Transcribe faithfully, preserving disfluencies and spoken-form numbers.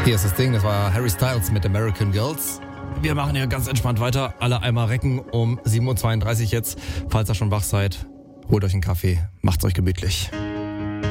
Hier ist das Ding, das war Harry Styles mit American Girls. Wir machen hier ganz entspannt weiter. Alle einmal recken um sieben Uhr zweiunddreißig jetzt. Falls ihr schon wach seid, holt euch einen Kaffee, macht's euch gemütlich.